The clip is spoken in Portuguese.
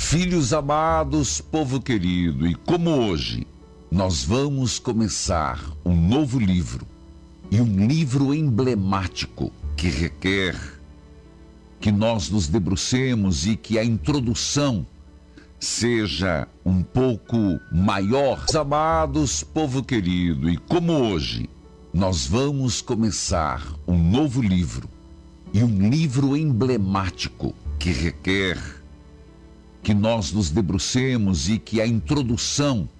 Filhos amados, povo querido, e como hoje nós vamos começar um novo livro, e um livro emblemático que requer que nós nos debrucemos e que a introdução seja um pouco maior. Amados, povo querido, e como hoje nós vamos começar um novo livro, e um livro emblemático que requer que nós nos debrucemos e que a introdução